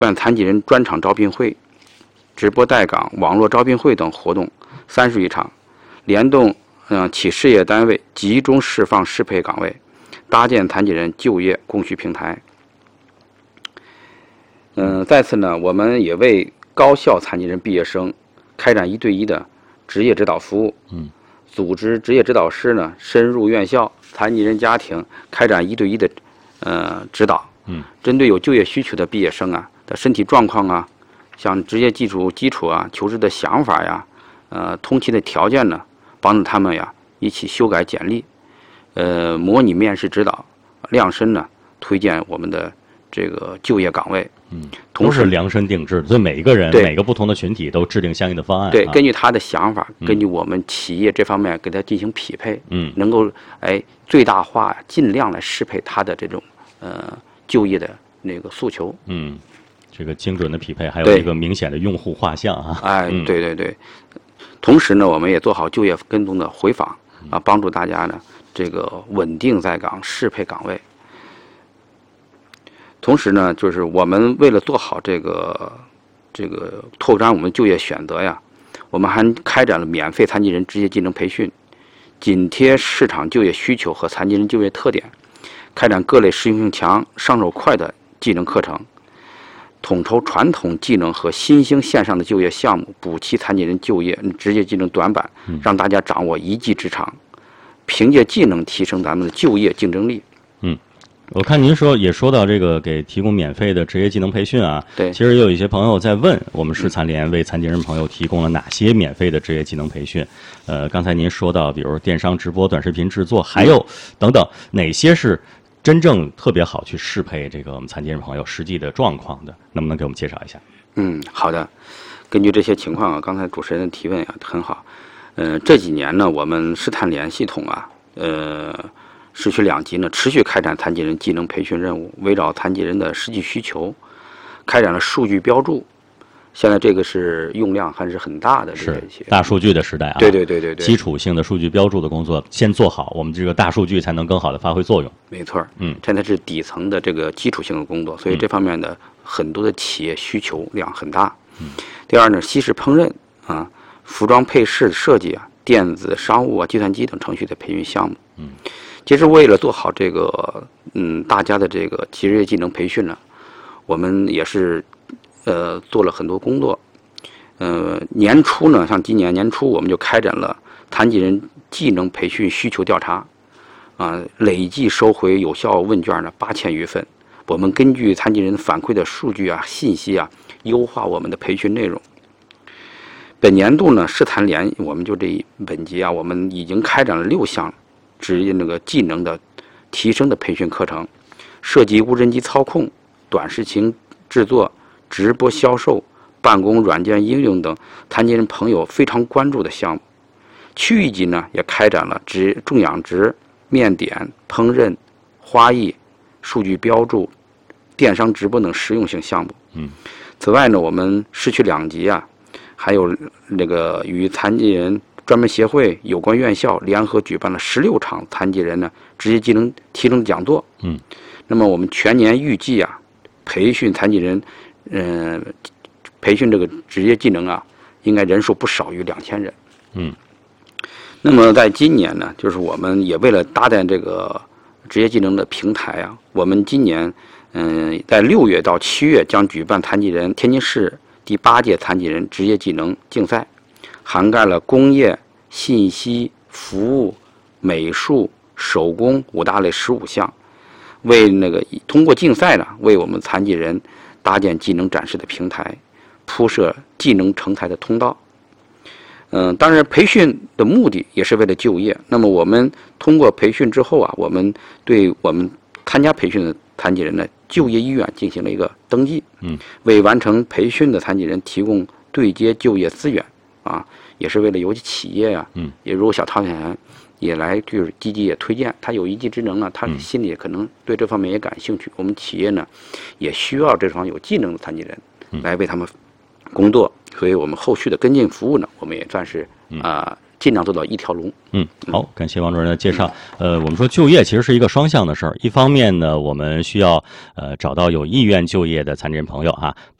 办残疾人专场招聘会、直播带岗、网络招聘会等活动30余场，联动企事业单位集中释放适配岗位，搭建残疾人就业供需平台。再次呢，我们也为高校残疾人毕业生开展1对1的职业指导服务，组织职业指导师呢深入院校、残疾人家庭开展1对1的指导。针对有就业需求的毕业生啊的身体状况啊，像职业基础啊、求职的想法呀、通勤的条件呢，帮助他们呀一起修改简历，模拟面试指导，量身呢推荐我们的这个就业岗位。 同时量身定制，所以每一个人、每个不同的群体都制定相应的方案。 对，根据他的想法，根据我们企业这方面给他进行匹配，能够最大化尽量来适配他的这种就业的那个诉求。 这个精准的匹配，还有一个明显的用户画像啊。 对。同时呢，我们也做好就业跟踪的回访啊，帮助大家呢这个稳定在岗、适配岗位。同时呢，就是我们为了做好这个拓展我们就业选择呀，我们还开展了免费残疾人职业技能培训，紧贴市场就业需求和残疾人就业特点，开展各类实用性强、上手快的技能课程，统筹传统技能和新兴线上的就业项目，补齐残疾人就业职业技能短板，让大家掌握一技之长，凭借技能提升咱们的就业竞争力。 我看您也说到这个给提供免费的职业技能培训啊， 对， 其实也有一些朋友在问我们市残联为残疾人朋友提供了哪些免费的职业技能培训。刚才您说到，比如电商直播、短视频制作，还有等等，哪些是真正特别好去适配这个我们残疾人朋友实际的状况的？能不能给我们介绍一下？ 好的。根据这些情况啊，刚才主持人的提问啊很好。这几年呢，我们市残联系统啊，市区2级呢，持续开展残疾人技能培训任务，围绕残疾人的实际需求，开展了数据标注。现在这个是用量还是很大的， 是大数据的时代啊。 对， 基础性的数据标注的工作先做好，我们这个大数据才能更好的发挥作用。 没错，现在是底层的这个基础性的工作，所以这方面的很多的企业需求量很大。第二呢，西式烹饪啊、服装配饰设计啊、电子商务啊、计算机等程序的培训项目。其实为了做好这个大家的这个职业技能培训呢，我们也是做了很多工作。年初呢，像今年年初我们就开展了残疾人技能培训需求调查，累计收回有效问卷呢8000余份。我们根据残疾人反馈的数据啊、信息啊，优化我们的培训内容。本年度呢，市残联我们就本级啊，我们已经开展了6项职业技能的提升的培训课程，涉及无人机操控、短视频制作、直播销售、办公软件应用等残疾人朋友非常关注的项目。区域级呢，也开展了种养殖、面点、烹饪、花艺、数据标注、电商直播等实用性项目。此外呢，我们市区2级啊，还有与残疾人专门协会有关院校联合举办了16场残疾人呢职业技能提升讲座。那么我们全年预计啊，培训残疾人，培训这个职业技能啊，应该人数不少于2000人。那么在今年呢，就是我们也为了搭建这个职业技能的平台啊，我们今年在6月到7月将举办天津市第8届残疾人职业技能竞赛，涵盖了工业、信息、服务、美术、手工5大类15项，通过竞赛呢，为我们残疾人搭建技能展示的平台，铺设技能成才的通道。当然培训的目的也是为了就业。那么我们通过培训之后啊，我们对我们参加培训的残疾人的就业意愿进行了一个登记，为完成培训的残疾人提供对接就业资源啊，也是为了尤其企业啊，也如果小淘汰也来就是积极也推荐，他有一技之能呢，他心里可能对这方面也感兴趣。我们企业呢也需要这方有技能的残疾人来为他们工作，所以我们后续的跟进服务呢，我们也算是尽量做到一条龙。 好，感谢王主任的介绍。我们说就业其实是一个双向的事儿，一方面呢，我们需要找到有意愿就业的残疾人朋友啊。